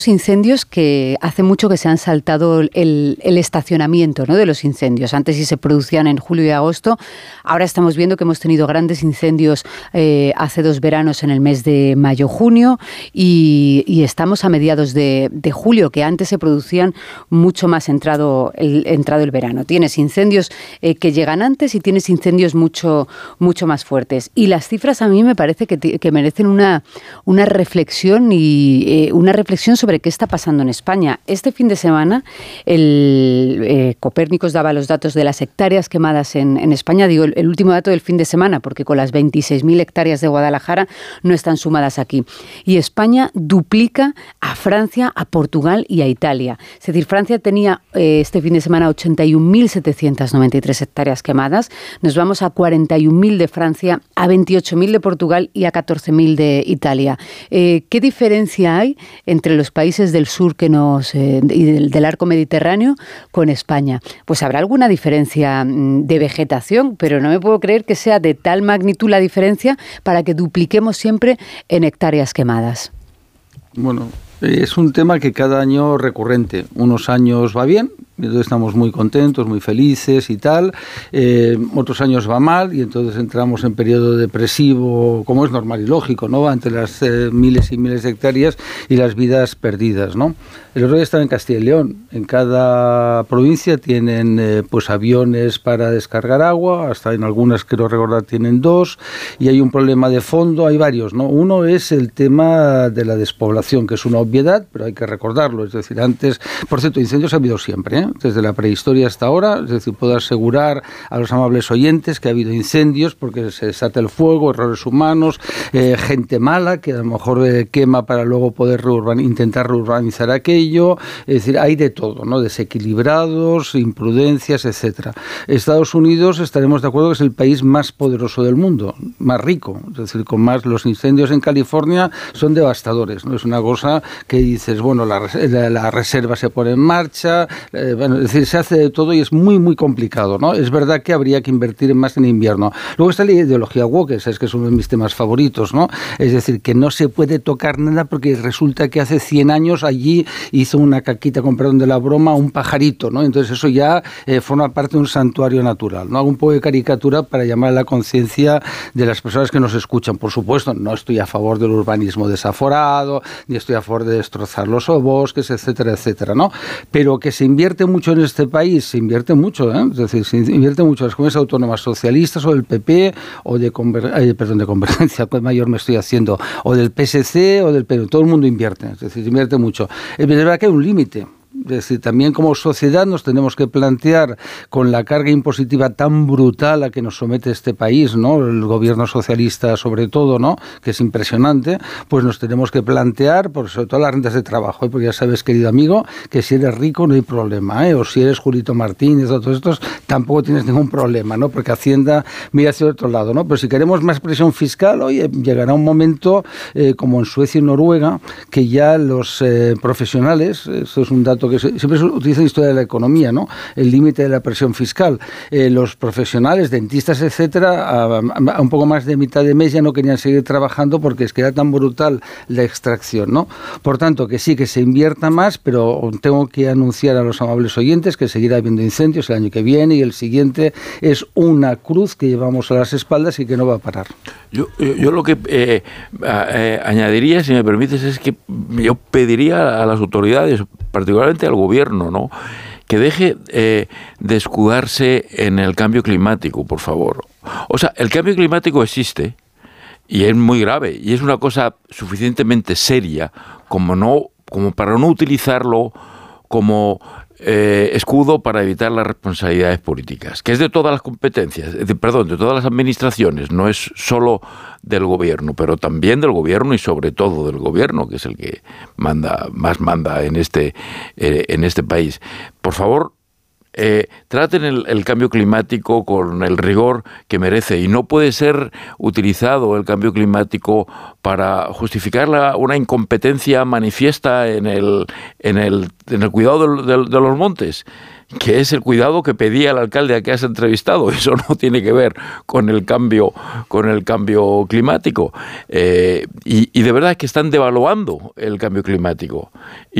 incendios que hace mucho que se han saltado el estacionamiento, ¿no?, de los incendios. Antes sí se producían en julio y agosto. Ahora estamos viendo que hemos tenido grandes incendios hace 2 veranos en el mes de mayo-junio y estamos a mediados de julio, que antes se producían mucho más entrado el verano. Tienes incendios que llegan antes y tienes incendios mucho más fuertes. Y las cifras a mí me parece que merecen una reflexión y una reflexión sobre qué está pasando en España. Este fin de semana, Copérnicos daba los datos de las hectáreas quemadas en España. Digo, el último dato del fin de semana, porque con las 26.000 hectáreas de Guadalajara no están sumadas aquí. Y España duplica a Francia, a Portugal y a Italia. Es decir, Francia tenía este fin de semana 81.793 hectáreas quemadas. Nos vamos a 41.000 de Francia, a 28.000 de Portugal y a 14.000 de Italia. ¿Qué diferencia hay entre los países del sur y del arco mediterráneo con España? Pues habrá alguna diferencia de vegetación, pero no me puedo creer que sea de tal magnitud la diferencia para que dupliquemos siempre en hectáreas quemadas. Bueno, es un tema que cada año recurrente. Unos años va bien, entonces estamos muy contentos, muy felices y tal. Otros años va mal y entonces entramos en periodo depresivo, como es normal y lógico, ¿no?, ante las miles y miles de hectáreas y las vidas perdidas, ¿no? El otro día estaba en Castilla y León. En cada provincia tienen pues aviones para descargar agua, hasta en algunas, creo recordar, tienen 2, y hay un problema de fondo, hay varios, ¿no? Uno es el tema de la despoblación, que es una obviedad, pero hay que recordarlo. Es decir, antes, por cierto, incendios ha habido siempre, ¿eh?, desde la prehistoria hasta ahora. Es decir, puedo asegurar a los amables oyentes que ha habido incendios porque se desata el fuego, errores humanos, gente mala que a lo mejor quema para luego poder intentar reurbanizar aquello. Es decir, hay de todo, ¿no?, desequilibrados, imprudencias, etcétera. Estados Unidos, estaremos de acuerdo que es el país más poderoso del mundo, más rico, es decir, con más. Los incendios en California son devastadores, ¿no? Es una cosa que dices, bueno, la reserva se pone en marcha, bueno, es decir, se hace de todo y es muy, muy complicado, ¿no? Es verdad que habría que invertir más en invierno. Luego está la ideología woke, es que es uno de mis temas favoritos, ¿no? Es decir, que no se puede tocar nada porque resulta que hace 100 años allí hizo una caquita, con perdón de la broma, un pajarito, ¿no? Entonces eso ya forma parte de un santuario natural, ¿no? Hago un poco de caricatura para llamar a la conciencia de las personas que nos escuchan. Por supuesto, no estoy a favor del urbanismo desaforado, ni estoy a favor de destrozar los bosques, etcétera, etcétera, ¿no? Pero que se invierte mucho en este país, se invierte mucho, ¿eh? Es decir, se invierte mucho en las comunidades autónomas socialistas o del PP o de Convergencia, ¿cuál mayor me estoy haciendo? O del PSC o del PNV, todo el mundo invierte, es decir, se invierte mucho. Es verdad que hay un límite. Es decir, también como sociedad nos tenemos que plantear, con la carga impositiva tan brutal a que nos somete este país, ¿no?, el gobierno socialista sobre todo, ¿no?, que es impresionante, pues nos tenemos que plantear, sobre todo las rentas de trabajo, porque ya sabes, querido amigo, que si eres rico no hay problema, o si eres Julito Martínez o todos estos, tampoco tienes ningún problema, ¿no?, porque Hacienda mira hacia otro lado, ¿no? Pero si queremos más presión fiscal, oye, llegará un momento, como en Suecia y Noruega, que ya los profesionales, esto es un dato que siempre se utiliza en historia de la economía, ¿no?, el límite de la presión fiscal. Los profesionales, dentistas, etcétera, a un poco más de mitad de mes ya no querían seguir trabajando porque es que era tan brutal la extracción, ¿no? Por tanto, que sí, que se invierta más, pero tengo que anunciar a los amables oyentes que seguirá habiendo incendios el año que viene y el siguiente. Es una cruz que llevamos a las espaldas y que no va a parar. Yo lo que añadiría, si me permites, es que yo pediría a las autoridades, particularmente al gobierno, ¿no?, que deje de escudarse en el cambio climático, por favor. O sea, el cambio climático existe y es muy grave y es una cosa suficientemente seria como para no utilizarlo como escudo para evitar las responsabilidades políticas, que es de todas las competencias, de todas las administraciones, no es solo del gobierno, pero también del gobierno y sobre todo del gobierno, que es el que más manda en este país. Por favor, traten el cambio climático con el rigor que merece, y no puede ser utilizado el cambio climático para justificar una incompetencia manifiesta en el cuidado de los montes. que es el cuidado que pedía el alcalde a que has entrevistado. Eso no tiene que ver con el cambio climático. Y de verdad que están devaluando el cambio climático.